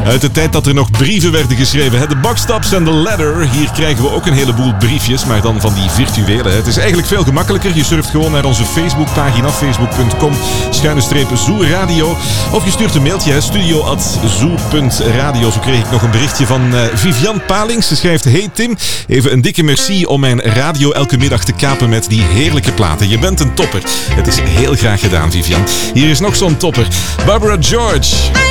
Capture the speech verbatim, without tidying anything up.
Uit de tijd dat er nog brieven werden geschreven. Hè? De boxtops en de letter. Hier krijgen we ook een heleboel briefjes, maar dan van die virtuele. Hè? Het is eigenlijk veel gemakkelijker. Je surft gewoon naar onze Facebookpagina, facebook.com schuine streep Zoo Radio. Of je stuurt een mailtje, studio at zoo punt radio. Zo kreeg ik nog een berichtje van uh, Vivian Palings. Ze schrijft: Hey Tim, even een dikke merci om mijn radio elke middag te kapen met die heerlijke platen. Je bent een topper. Het is heel graag gedaan, Vivian. Hier is nog zo'n topper. Barbara George.